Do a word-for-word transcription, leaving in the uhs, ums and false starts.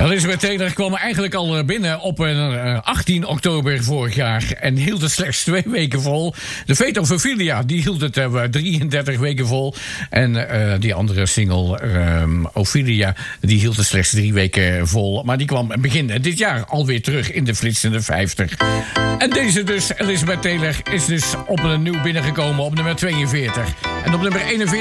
Elizabeth Taylor kwam eigenlijk al binnen op uh, achttien oktober vorig jaar en hield het slechts twee weken vol. De Fate of Ophelia, die hield het uh, drieëndertig weken vol. En uh, die andere single, um, Ophelia, die hield het slechts drie weken vol. Maar die kwam begin dit jaar alweer terug in de flitsende vijftig. En deze dus, Elizabeth Taylor, is dus op een nieuw binnengekomen op nummer tweeënveertig. En op nummer eenenveertig